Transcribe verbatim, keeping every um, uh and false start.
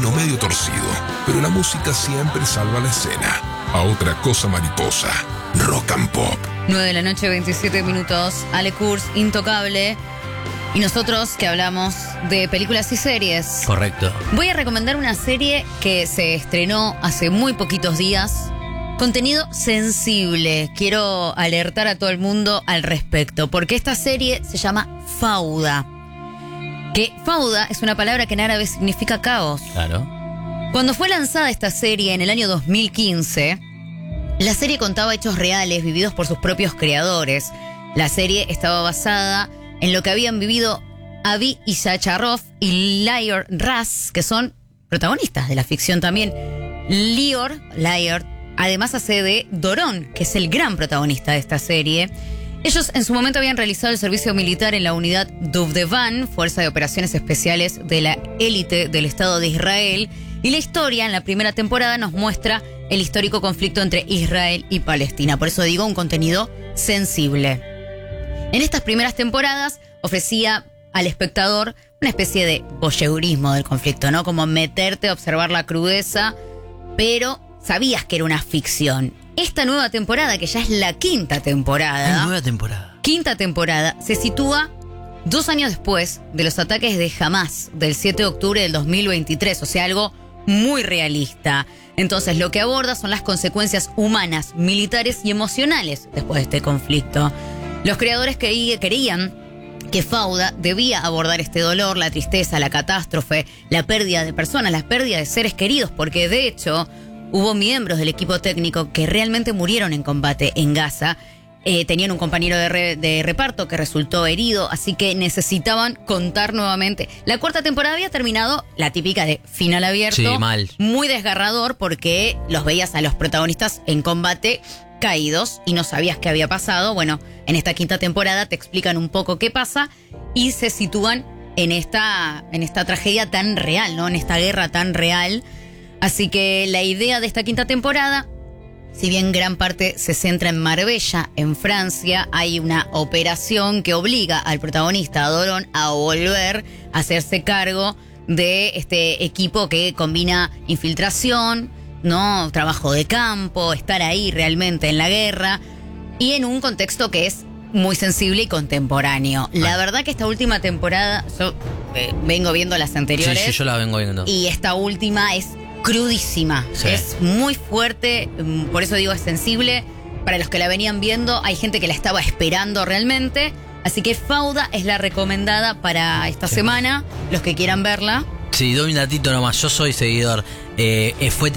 camino medio torcido, pero la música siempre salva la escena. A otra cosa mariposa, rock and pop. nueve de la noche, veintisiete minutos. Ale Kurz, Intocable. Y nosotros que hablamos de películas y series. Correcto. Voy a recomendar una serie que se estrenó hace muy poquitos días. Contenido sensible. Quiero alertar a todo el mundo al respecto, porque esta serie se llama Fauda. Que Fauda es una palabra que en árabe significa caos. Claro. Cuando fue lanzada esta serie en el año dos mil quince, la serie contaba hechos reales vividos por sus propios creadores. La serie estaba basada en lo que habían vivido Avi Issacharoff y Lior Raz, que son protagonistas de la ficción también. Lior, Lior, además hace de Doron, que es el gran protagonista de esta serie. Ellos en su momento habían realizado el servicio militar en la unidad Duvdevan, Fuerza de Operaciones Especiales de la élite del Estado de Israel. Y la historia en la primera temporada nos muestra el histórico conflicto entre Israel y Palestina. Por eso digo, un contenido sensible. En estas primeras temporadas ofrecía al espectador una especie de voyeurismo del conflicto, ¿no? Como meterte a observar la crudeza, pero sabías que era una ficción. Esta nueva temporada, que ya es la quinta temporada... Hay nueva temporada. Quinta temporada, se sitúa dos años después de los ataques de Hamás del siete de octubre del dos mil veintitrés, o sea, algo muy realista. Entonces, lo que aborda son las consecuencias humanas, militares y emocionales después de este conflicto. Los creadores querían que Fauda debía abordar este dolor, la tristeza, la catástrofe, la pérdida de personas, la pérdida de seres queridos, porque de hecho hubo miembros del equipo técnico que realmente murieron en combate en Gaza. Eh, tenían un compañero de, re, de reparto que resultó herido, así que necesitaban contar nuevamente. La cuarta temporada había terminado, la típica de final abierto. Sí, mal. Muy desgarrador porque los veías a los protagonistas en combate caídos y no sabías qué había pasado. Bueno, en esta quinta temporada te explican un poco qué pasa y se sitúan en esta, en esta tragedia tan real, ¿no? En esta guerra tan real. Así que la idea de esta quinta temporada, si bien gran parte se centra en Marbella, en Francia, hay una operación que obliga al protagonista, a Doron, a volver a hacerse cargo de este equipo que combina infiltración, ¿no? Trabajo de campo, estar ahí realmente en la guerra y en un contexto que es muy sensible y contemporáneo. La verdad que esta última temporada, yo eh, vengo viendo las anteriores. Sí, sí, yo la vengo viendo. Y esta última es crudísima, sí. Es muy fuerte, por eso digo es sensible. Para los que la venían viendo, hay gente que la estaba esperando realmente. Así que Fauda es la recomendada para esta sí. semana, los que quieran verla. Sí, doy un datito nomás, yo soy seguidor. Eh, fue